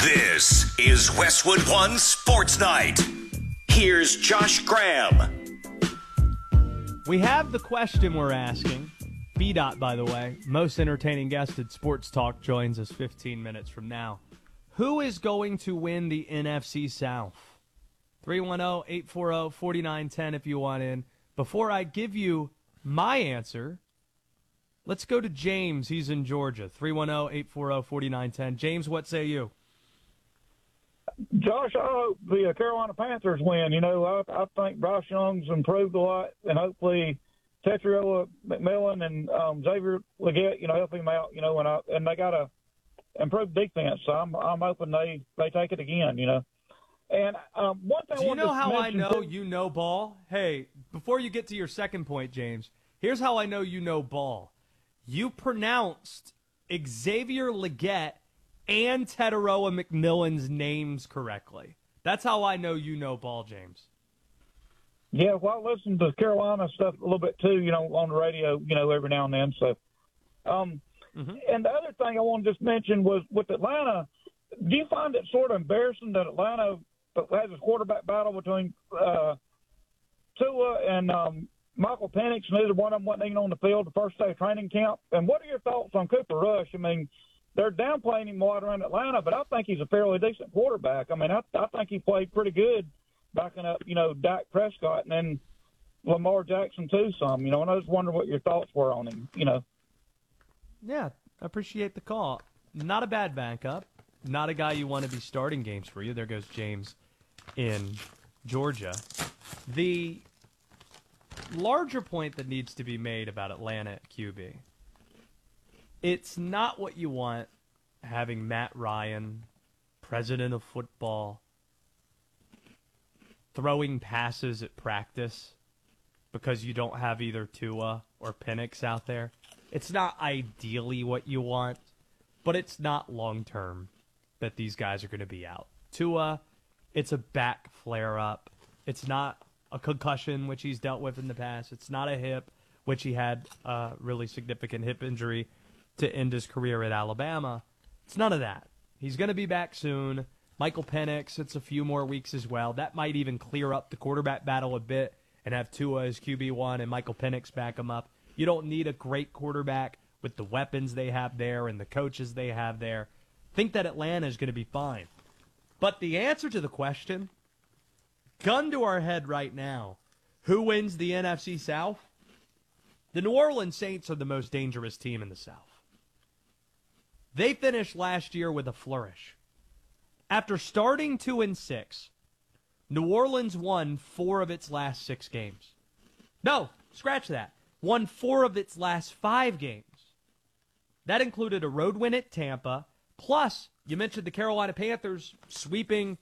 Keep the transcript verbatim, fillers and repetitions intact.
This is Westwood One Sports Night. Here's Josh Graham. We have the question we're asking. B Dot, by the way, most entertaining guest at Sports Talk, joins us fifteen minutes from now. Who is going to win the N F C South? three one zero, eight four zero, four nine one zero if you want in. Before I give you my answer, let's go to James. He's in Georgia. three one zero, eight four zero, four nine one zero. James, what say you? Josh, I hope the uh, Carolina Panthers win. You know, I, I think Bryce Young's improved a lot, and hopefully Tetriola McMillan and um, Xavier Legette, you know, help him out. You know, and I, and they got a improved defense, so I'm I'm hoping they, they take it again. You know, and um, one thing. Do you know how I know too, you know ball? Hey, before you get to your second point, James, here's how I know you know ball. You pronounced Xavier Legette and Teteroa McMillan's names correctly. That's how I know you know ball, James. Yeah, well, I listen to Carolina stuff a little bit too, you know, on the radio, you know, every now and then. So, um, mm-hmm. And the other thing I want to just mention was with Atlanta, do you find it sort of embarrassing that Atlanta has this quarterback battle between uh, Tua and um, Michael Penix, and neither one of them wasn't even on the field the first day of training camp? And what are your thoughts on Cooper Rush? I mean, they're downplaying him a lot around Atlanta, but I think he's a fairly decent quarterback. I mean, I, I think he played pretty good backing up, you know, Dak Prescott and then Lamar Jackson too some, you know, and I just wonder what your thoughts were on him, you know. Yeah, I appreciate the call. Not a bad backup. Not a guy you want to be starting games for you. There goes James in Georgia. The larger point that needs to be made about Atlanta at Q B, it's not what you want having Matt Ryan, president of football, throwing passes at practice because you don't have either Tua or Penix out there. It's not ideally what you want, but it's not long-term that these guys are going to be out. Tua, it's a back flare-up. It's not a concussion, which he's dealt with in the past. It's not a hip, which he had a really significant hip injury to end his career at Alabama. It's none of that. He's going to be back soon. Michael Penix, it's a few more weeks as well. That might even clear up the quarterback battle a bit and have Tua as Q B one and Michael Penix back him up. You don't need a great quarterback with the weapons they have there and the coaches they have there. Think that Atlanta is going to be fine. But the answer to the question, gun to our head right now, who wins the N F C South? The New Orleans Saints are the most dangerous team in the South. They finished last year with a flourish. After starting two and six, New Orleans won four of its last six games. No, scratch that. Won four of its last five games. That included a road win at Tampa. Plus, you mentioned the Carolina Panthers sweeping